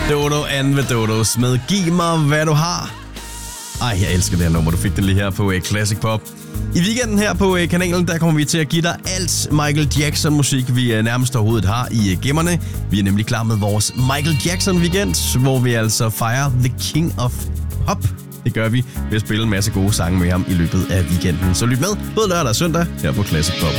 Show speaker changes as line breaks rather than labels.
Dodo and the Dodos med Giv mig, hvad du har. Ej, jeg elsker det her nummer. Du fik den lige her på Classic Pop. I weekenden her på kanalen, der kommer vi til at give dig alt Michael Jackson-musik, vi nærmest overhovedet har i gemmerne. Vi er nemlig klar med vores Michael Jackson-weekend, hvor vi altså fejrer The King of Pop. Det gør vi ved at spille en masse gode sange med ham i løbet af weekenden. Så lyt med både lørdag og søndag her på Classic Pop.